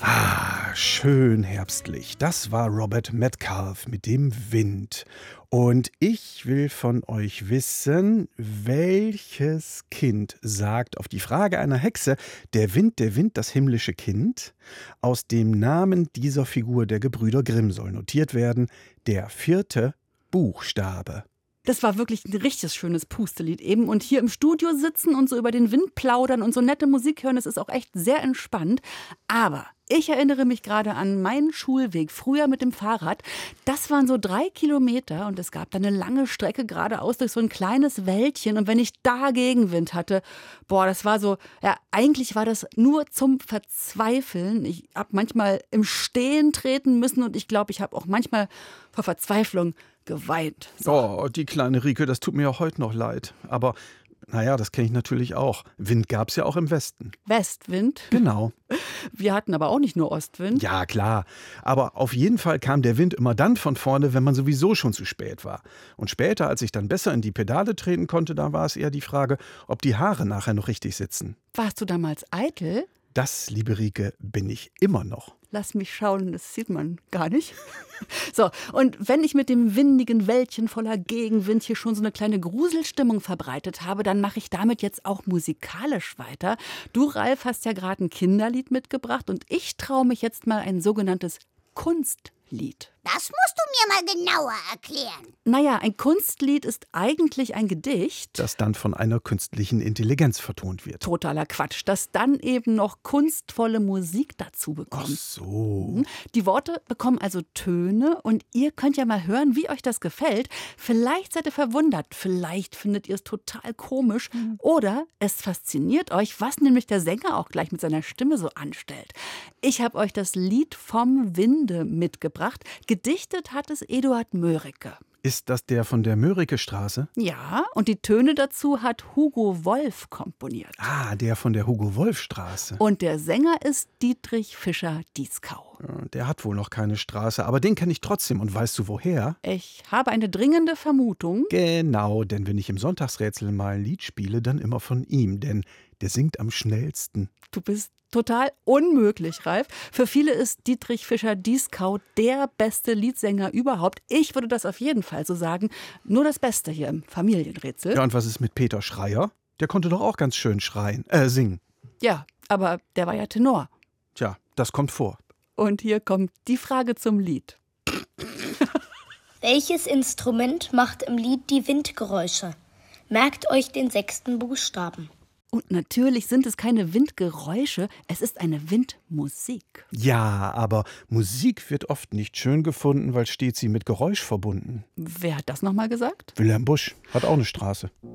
Ah, schön herbstlich. Das war Robert Metcalfe mit dem Wind. Und ich will von euch wissen, welches Kind sagt auf die Frage einer Hexe, der Wind, das himmlische Kind? Aus dem Namen dieser Figur der Gebrüder Grimm soll notiert werden, der 4. Buchstabe. Das war wirklich ein richtig schönes Pustelied eben. Und hier im Studio sitzen und so über den Wind plaudern und so nette Musik hören, das ist auch echt sehr entspannt. Aber ich erinnere mich gerade an meinen Schulweg früher mit dem Fahrrad. Das waren so 3 Kilometer und es gab da eine lange Strecke geradeaus durch so ein kleines Wäldchen. Und wenn ich da Gegenwind hatte, das war so, ja, eigentlich war das nur zum Verzweifeln. Ich habe manchmal im Stehen treten müssen und ich glaube, ich habe auch manchmal vor Verzweiflung geweint. So. Oh, die kleine Rike, das tut mir auch heute noch leid. Aber naja, das kenne ich natürlich auch. Wind gab es ja auch im Westen. Westwind? Genau. Wir hatten aber auch nicht nur Ostwind. Ja, klar. Aber auf jeden Fall kam der Wind immer dann von vorne, wenn man sowieso schon zu spät war. Und später, als ich dann besser in die Pedale treten konnte, da war es eher die Frage, ob die Haare nachher noch richtig sitzen. Warst du damals eitel? Das, liebe Rike, bin ich immer noch. Lass mich schauen, das sieht man gar nicht. So, und wenn ich mit dem windigen Wäldchen voller Gegenwind hier schon so eine kleine Gruselstimmung verbreitet habe, dann mache ich damit jetzt auch musikalisch weiter. Du, Ralf, hast ja gerade ein Kinderlied mitgebracht und ich traue mich jetzt mal ein sogenanntes Kunstlied. Das musst du mir mal genauer erklären. Naja, ein Kunstlied ist eigentlich ein Gedicht, das dann von einer künstlichen Intelligenz vertont wird. Totaler Quatsch, das dann eben noch kunstvolle Musik dazu bekommt. Ach so. Die Worte bekommen also Töne und ihr könnt ja mal hören, wie euch das gefällt. Vielleicht seid ihr verwundert, vielleicht findet ihr es total komisch oder es fasziniert euch, was nämlich der Sänger auch gleich mit seiner Stimme so anstellt. Ich habe euch das Lied vom Winde mitgebracht. Gedichtet hat es Eduard Mörike. Ist das der von der Mörike-Straße? Ja, und die Töne dazu hat Hugo Wolf komponiert. Ah, der von der Hugo-Wolf-Straße. Und der Sänger ist Dietrich Fischer-Dieskau. Der hat wohl noch keine Straße, aber den kenne ich trotzdem. Und weißt du woher? Ich habe eine dringende Vermutung. Genau, denn wenn ich im Sonntagsrätsel mal ein Lied spiele, dann immer von ihm, denn der singt am schnellsten. Du bist total unmöglich, Ralf. Für viele ist Dietrich Fischer-Dieskau der beste Liedsänger überhaupt. Ich würde das auf jeden Fall so sagen. Nur das Beste hier im Familienrätsel. Ja, und was ist mit Peter Schreier? Der konnte doch auch ganz schön singen. Ja, aber der war ja Tenor. Tja, das kommt vor. Und hier kommt die Frage zum Lied. Welches Instrument macht im Lied die Windgeräusche? Merkt euch den 6. Buchstaben. Und natürlich sind es keine Windgeräusche, es ist eine Windmusik. Ja, aber Musik wird oft nicht schön gefunden, weil steht sie mit Geräusch verbunden. Wer hat das nochmal gesagt? Wilhelm Busch hat auch eine Straße.